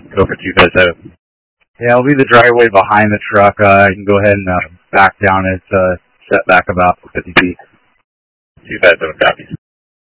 Go for 257. Yeah, it'll be the driveway behind the truck. You can go ahead and back down it, set back about 50 feet. 257 copies.